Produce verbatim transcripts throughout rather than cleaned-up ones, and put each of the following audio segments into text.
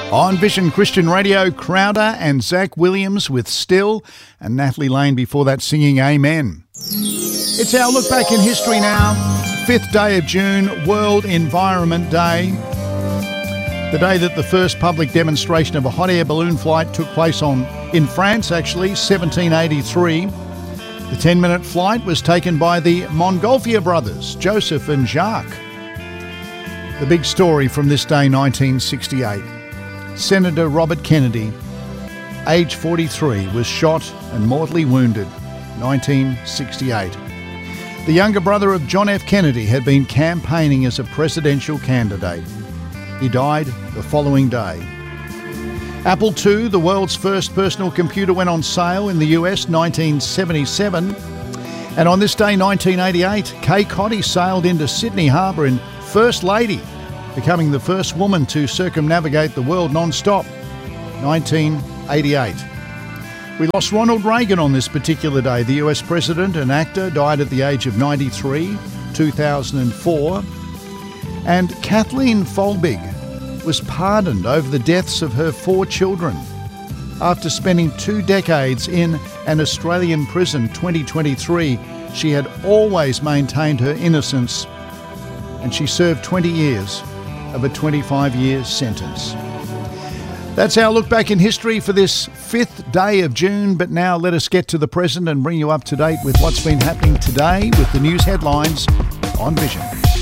On Vision Christian Radio, Crowder and Zach Williams with Still, and Natalie Lane before that singing Amen. It's our look back in history now. fifth day of June, World Environment Day. The day that the first public demonstration of a hot air balloon flight took place on in France, actually, seventeen eighty-three. The ten-minute flight was taken by the Montgolfier brothers, Joseph and Jacques. The big story from this day, nineteen sixty-eight. Senator Robert Kennedy, age forty-three, was shot and mortally wounded, nineteen sixty-eight. The younger brother of John F. Kennedy had been campaigning as a presidential candidate. He died the following day. Apple two, the world's first personal computer, went on sale in the U S nineteen seventy-seven. And on this day, nineteen eighty-eight, Kay Cotty sailed into Sydney Harbour in First Lady, becoming the first woman to circumnavigate the world non-stop, nineteen eighty-eight. We lost Ronald Reagan on this particular day. The U S president and actor died at the age of ninety-three, two thousand four. And Kathleen Folbig was pardoned over the deaths of her four children. After spending two decades in an Australian prison, twenty twenty-three, she had always maintained her innocence, and she served twenty years of a twenty-five-year sentence. That's our look back in history for this fifth day of June, but now let us get to the present and bring you up to date with what's been happening today with the news headlines on Vision.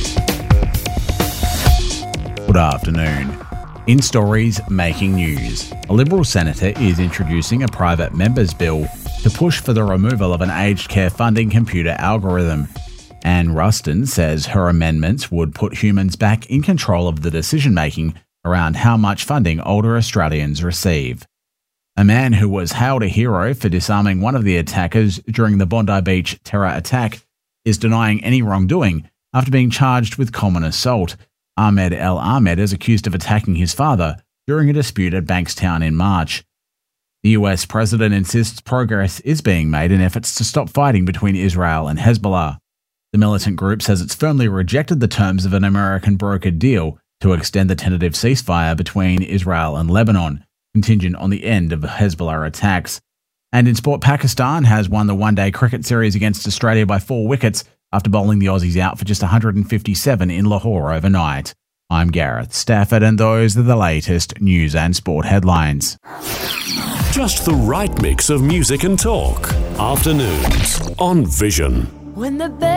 Good afternoon. In stories making news, a Liberal senator is introducing a private members bill to push for the removal of an aged care funding computer algorithm. Anne Ruston says her amendments would put humans back in control of the decision-making around how much funding older Australians receive. A man who was hailed a hero for disarming one of the attackers during the Bondi Beach terror attack is denying any wrongdoing after being charged with common assault. Ahmed El Ahmed is accused of attacking his father during a dispute at Bankstown in March. The U S president insists progress is being made in efforts to stop fighting between Israel and Hezbollah. The militant group says it's firmly rejected the terms of an American brokered deal to extend the tentative ceasefire between Israel and Lebanon, contingent on the end of Hezbollah attacks. And in sport, Pakistan has won the one-day cricket series against Australia by four wickets after bowling the Aussies out for just one hundred fifty-seven in Lahore overnight. I'm Gareth Stafford, and those are the latest news and sport headlines. Just the right mix of music and talk. Afternoons on Vision. When the